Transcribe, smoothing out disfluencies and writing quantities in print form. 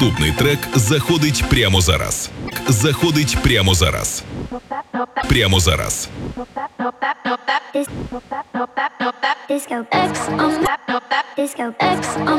Наступний трек заходить прямо зараз. Заходить прямо зараз. Прямо зараз. Disco X on